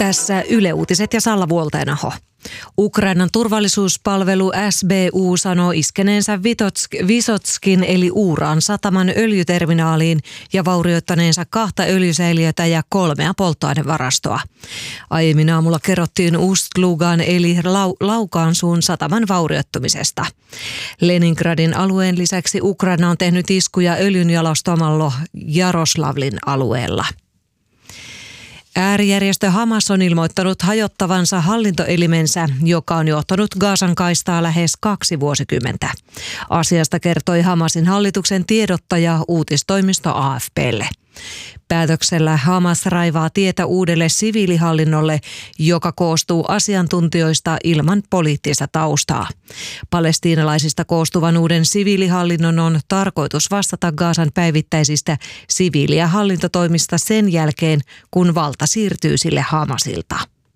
Tässä Yle Uutiset ja Salla Vuolteenaho. Ukrainan turvallisuuspalvelu SBU sanoo iskeneensä Vysotskin eli Uuraan sataman öljyterminaaliin ja vaurioittaneensa 2 öljysäiliötä ja 3 polttoainevarastoa. Aiemmin aamulla kerrottiin Ust-Lugan eli Laukaansuun sataman vaurioittumisesta. Leningradin alueen lisäksi Ukraina on tehnyt iskuja öljynjalostamalla Jaroslavlin alueella. Äärijärjestö Hamas on ilmoittanut hajottavansa hallintoelimensä, joka on johtanut Gazan kaistaa lähes 2 vuosikymmentä. Asiasta kertoi Hamasin hallituksen tiedottaja uutistoimisto AFP:lle. Päätöksellä Hamas raivaa tietä uudelle siviilihallinnolle, joka koostuu asiantuntijoista ilman poliittista taustaa. Palestiinalaisista koostuvan uuden siviilihallinnon on tarkoitus vastata Gazan päivittäisistä siviili- ja hallintotoimista sen jälkeen, kun valta siirtyy sille Hamasilta.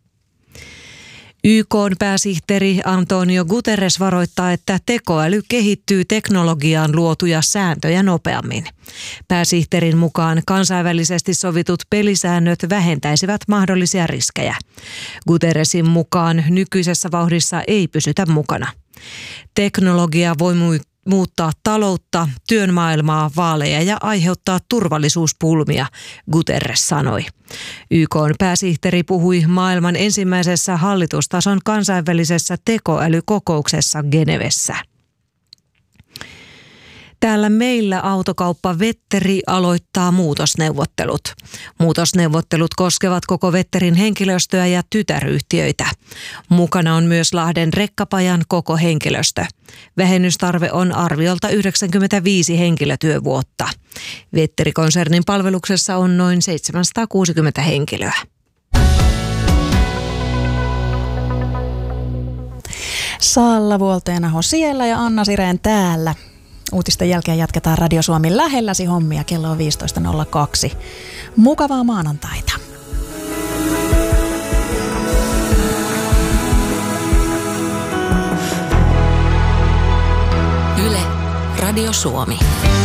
YK:n pääsihteeri Antonio Guterres varoittaa, että tekoäly kehittyy teknologiaan luotuja sääntöjä nopeammin. Pääsihteerin mukaan kansainvälisesti sovitut pelisäännöt vähentäisivät mahdollisia riskejä. Guterresin mukaan nykyisessä vauhdissa ei pysytä mukana. Teknologia voi muuttaa taloutta, työn maailmaa, vaaleja ja aiheuttaa turvallisuuspulmia, Guterres sanoi. YK:n pääsihteeri puhui maailman ensimmäisessä hallitustason kansainvälisessä tekoälykokouksessa Genevessä. Täällä meillä autokauppa Vetteri aloittaa muutosneuvottelut. Muutosneuvottelut koskevat koko Vetterin henkilöstöä ja tytäryhtiöitä. Mukana on myös Lahden rekkapajan koko henkilöstö. Vähennystarve on arviolta 95 henkilötyövuotta. Vetteri-konsernin palveluksessa on noin 760 henkilöä. Salla Vuolteenaho siellä ja Anna Sireen täällä. Uutisten jälkeen jatketaan Radio Suomi lähelläsi hommia. Kello on 15.02. Mukavaa maanantaita. Yle, Radio Suomi.